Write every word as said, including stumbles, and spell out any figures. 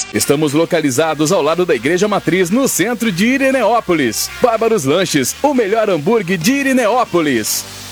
Estamos localizados ao lado da Igreja Matriz, no centro de Irineópolis. Bárbaros Lanches, o melhor hambúrguer de Irineópolis.